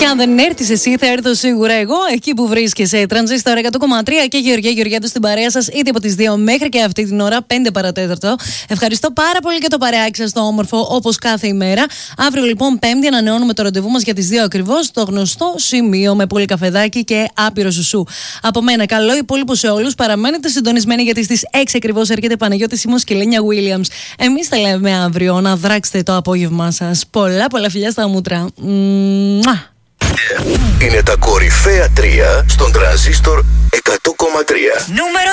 αν δεν έρθεις εσύ, θα έρθω σίγουρα εγώ. Εκεί που βρίσκεσαι, Τρανζίστορ 100,3 και Γεωργία του στην παρέα σας, είτε από τις 2 μέχρι και αυτή την ώρα, 5 παρατέταρτο. Ευχαριστώ πάρα πολύ για το παρεάκι σας το όμορφο, όπως κάθε ημέρα. Αύριο λοιπόν, Πέμπτη, ανανεώνουμε το ραντεβού μας για τις 2 ακριβώς, στο γνωστό σημείο με πολύ καφεδάκι και άπειρο σουσού. Από μένα, καλό υπόλοιπο σε όλους. Παραμένετε συντονισμένοι γιατί στις 6 ακριβώς έρχεται Παναγιώτη Σίμος και Λένια Williams. Εμείς τα λέμε αύριο. Να δράξετε το απόγευμά σας. Πολλά φιλιά στα μούτρα. Είναι τα κορυφαία 3 στον Τρανζίστορ 100,3. Νούμερο